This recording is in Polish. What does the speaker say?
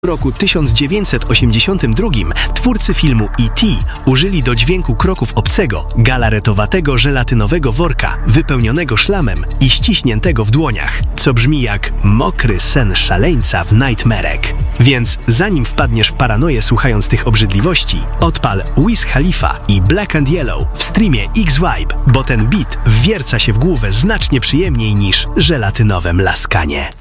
W roku 1982 twórcy filmu E.T. użyli do dźwięku kroków obcego, galaretowatego, żelatynowego worka wypełnionego szlamem i ściśniętego w dłoniach, co brzmi jak mokry sen szaleńca w Nightmarek. Więc zanim wpadniesz w paranoję słuchając tych obrzydliwości, odpal Wiz Khalifa i Black and Yellow w streamie X-Vibe, bo ten beat wwierca się w głowę znacznie przyjemniej niż żelatynowe mlaskanie.